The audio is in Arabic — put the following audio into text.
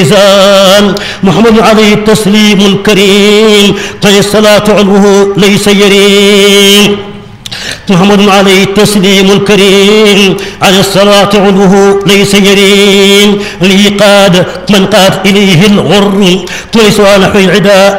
محمد عليه التسليم الكريم قد الصلاة علوه ليس يريم محمد عليه التسليم الكريم على الصلاة علوه ليس يريم لي قاد من قاد إليه الغر طول صالح العداء